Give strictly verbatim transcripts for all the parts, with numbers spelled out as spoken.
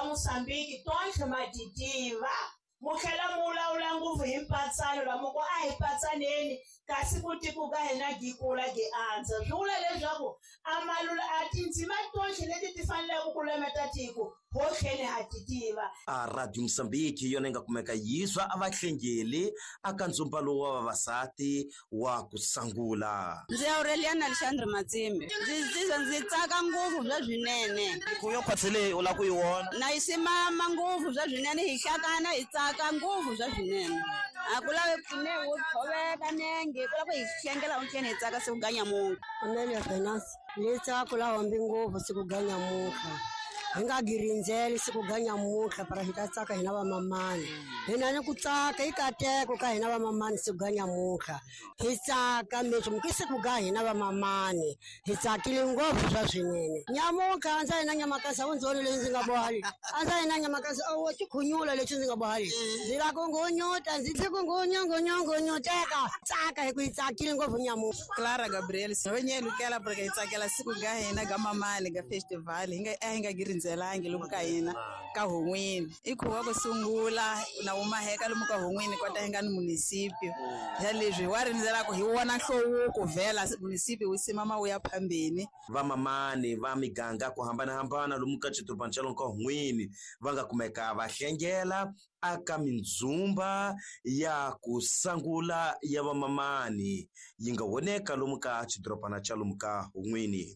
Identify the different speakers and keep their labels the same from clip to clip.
Speaker 1: Mosambiki tonhle madidiva mukhela mula ula nguvu hi mpatsano lamoko a hi patsaneni kasi kuti ku ka hina gikula ge anza zvula leswaku amalula a tindzima tonhle leti ti faneleke ku lemeta tiko hohleni ha titiva.
Speaker 2: A Radio Msambiki yona inga kumeka yiswa abahlengeli aka nzumbalo wa vavasati wa kusangula.
Speaker 3: Ndzi Aureliana Alexandre Matsimbe ndzi ndzi tsaka nguvu bya zwinene
Speaker 2: Kuyo phatsele ula kuyiwona
Speaker 3: na isimama nguvu bya zwinene hi hlakana hi tsaka nguvu bya zwinene akulawe pfune wo thoveka nenge kula ku hi hlengela unhleni hi tsaka sikuganya mungu
Speaker 4: Amelia Finance letsa kula hombi nguvu sikuganya mukha hinga girinzeli sikuganya mukha para hitatsaka hina va mamani hina ni ku tsaka ikateko ka hina va mamani sikuganya mukha hi tsaka mesho mukisi kuga hina va mamani hi tsakile ngopfu swa swinene nyamuka anza hina nyamakasa unzoni lenzi nga bohali anza hina nyamakasa o tikhunyula lexi ndzi nga bohali ndila ku ngonyota ndzi tsiku ngonyongo nyongo nyoteka tsaka hi ku tsakile ngopfu nyamuka.
Speaker 5: Clara Gabriel sewenyelu kela porque hi tsakela siku ga hina ga mamani ga festival hinga hinga nzelangi lomu ka hina ka Hongweni ikhuwa ku sungula na umaheka lomu ka Hongweni kwata hinga ni municipio ya leswi wa rindzela ku hi wona nhlowo vela municipio wisimama uya phambeni
Speaker 2: va mamani va miganga ku hambana hambana lomu ka chitupanchelo ka Hongweni va nga kumeka va hlengela aka mindzumba ya kusangula ya va mamani yinga woneka lomu ka chidropana cha lomu ka Hongweni.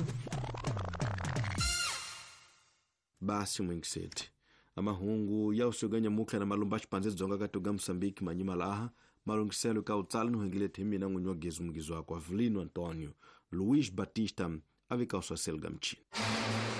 Speaker 6: Basi mwengiseti amahungu ya usoganya mukha na malumba chipanze zonga katoga Msambiki manyima laha malungiselo ka utsala nuhengile themi na ngunyogezi mgizo kwa Avelino Antonio Luis Batista avika uswaselga mchini.